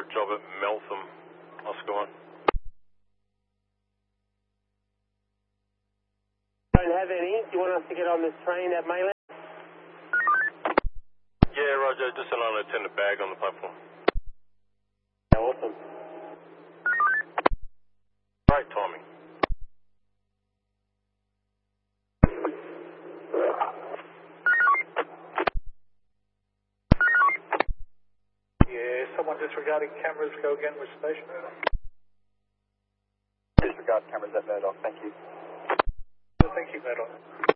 a job at Meltham. Oscar 1. Don't have any. Do you want us to get on this train at Mayland? Yeah, Roger. Just an unattended bag on the platform. Awesome. Great timing. Yeah, someone disregarding cameras, go again with station. Disregard cameras at Murdoch, thank you. Thank you, Murdoch.